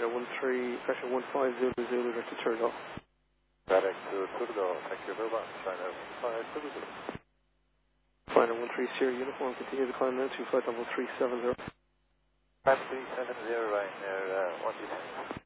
Fighter 13, pressure 15 Zulu Zulu, direct to Turbo. Direct to Turbo, thank you very much. China 15 Zulu. Fighter 13 Sierra Uniform, continue to climb now to flight level 370. Flight 370, right near 1G.